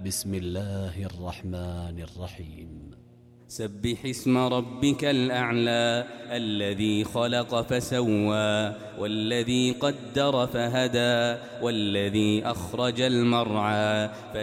بسم الله الرحمن الرحيم. سبح اسم ربك الأعلى الذي خلق فسوى والذي قدر فهدى والذي أخرج المرعى